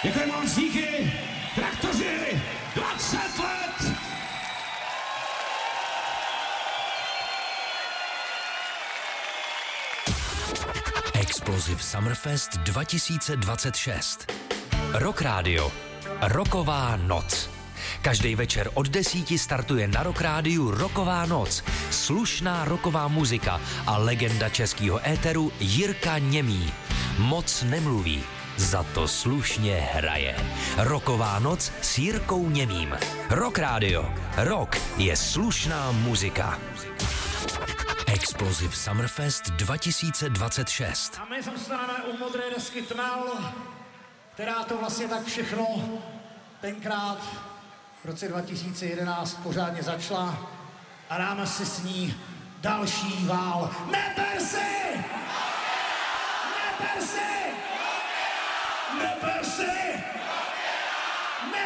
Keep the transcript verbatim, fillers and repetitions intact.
Děkuji moc, díky, Traktoři, dvacet let! Explosive Summerfest dva tisíce dvacet šest. Rock Radio. Rocková noc. Každý večer od desíti startuje na Rock Rádiu Rocková noc. Slušná rocková muzika a legenda českého éteru Jirka Němý. Moc nemluví, za to slušně hraje. Rocková noc s Jirkou Němým. Rock Radio. Rock je slušná muzika. Explosive Summerfest dva tisíce dvacet šest. A my zůstaneme u modré desky Tmel, která to vlastně tak všechno tenkrát v roce dva tisíce jedenáct pořádně začala a dáme si s ní další vál. Neber si! Neber si! Neber si!